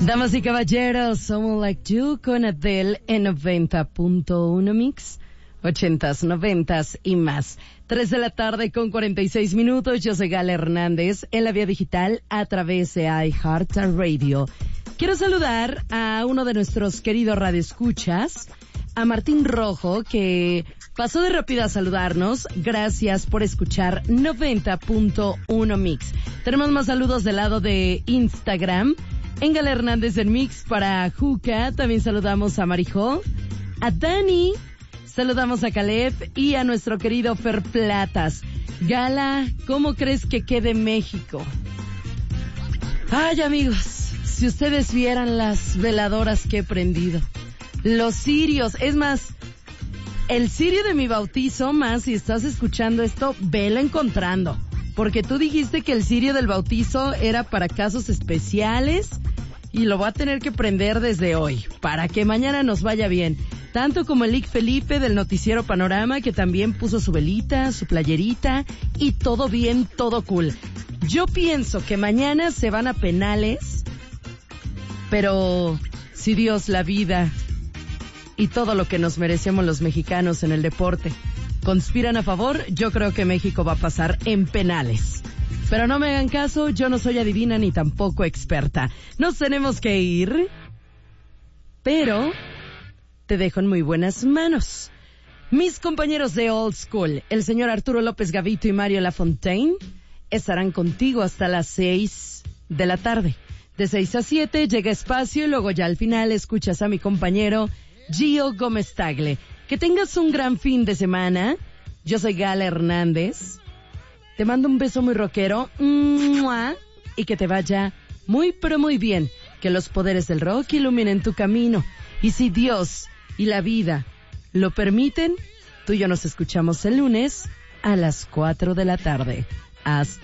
Damas y caballeros, Someone Like You con Adele en 90.1 Mix, 80s, 90s y más. 3 de la tarde con 46 minutos. Yo soy Gala Hernández en la vía digital a través de iHeartRadio. Quiero saludar a uno de nuestros queridos radioescuchas, a Martín Rojo, que pasó de rápido a saludarnos. Gracias por escuchar 90.1 Mix. Tenemos más saludos del lado de Instagram. En Gala Hernández en Mix para Juca. También saludamos a Marijó, a Dani, saludamos a Caleb y a nuestro querido Fer Platas. Gala, ¿cómo crees que quede México? Ay, amigos, si ustedes vieran las veladoras que he prendido, los cirios, es más, el cirio de mi bautizo, más si estás escuchando esto, velo encontrando, porque tú dijiste que el cirio del bautizo era para casos especiales y lo voy a tener que prender desde hoy, para que mañana nos vaya bien. Tanto como el Lic Felipe del Noticiero Panorama, que también puso su velita, su playerita, y todo bien, todo cool. Yo pienso que mañana se van a penales, pero si Dios, la vida y todo lo que nos merecemos los mexicanos en el deporte conspiran a favor, yo creo que México va a pasar en penales. Pero no me hagan caso, yo no soy adivina ni tampoco experta. Nos tenemos que ir, pero te dejo en muy buenas manos. Mis compañeros de Old School, el señor Arturo López Gavito y Mario Lafontaine, estarán contigo hasta las 6 de la tarde. De 6 a 7 llega Espacio y luego ya al final escuchas a mi compañero Gio Gómez Tagle. Que tengas un gran fin de semana. Yo soy Gala Hernández. Te mando un beso muy rockero. ¡Mua! Y que te vaya muy pero muy bien. Que los poderes del rock iluminen tu camino. Y si Dios y la vida lo permiten, tú y yo nos escuchamos el lunes a las 4 de la tarde. Hasta